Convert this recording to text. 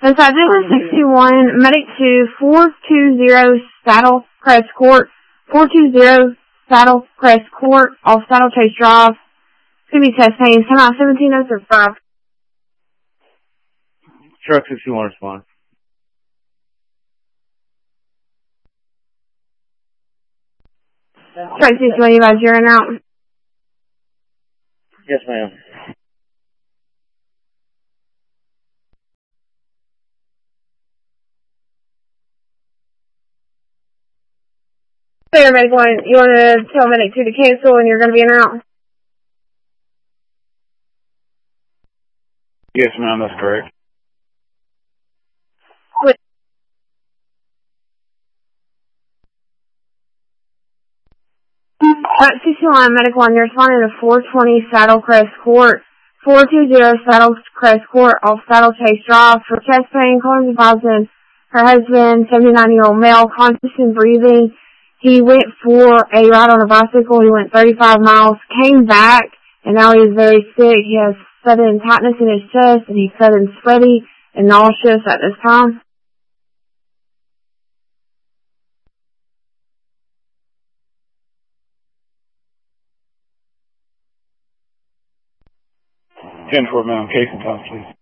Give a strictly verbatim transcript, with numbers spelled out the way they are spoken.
Pasadena sixty-one, Medic two, four two zero Saddle Crest Court, four two zero Saddle Crest Court, off Saddle Chase Drive. It's going to be test pain. Come out seventeen oh five. Truck sixty-one respond. Truck sixty-one, you guys, you're in out. Yes, ma'am. Clear, Medic one. You want to tell Medic two to cancel and you're going to be in out? Yes, ma'am, that's correct. What? Truck sixty-one, Medic one, you're responding to four twenty Saddle Crest Court, four two zero Saddle Crest Court, off Saddle Chase Drive. For chest pain, calling advising her husband, seventy-nine-year-old male, conscious and breathing. He went for a ride on a bicycle. He went thirty-five miles, came back, and now he is very sick. He has sudden tightness in his chest, and he's sudden sweaty and nauseous at this time. ten four, ma'am. Case and time, please.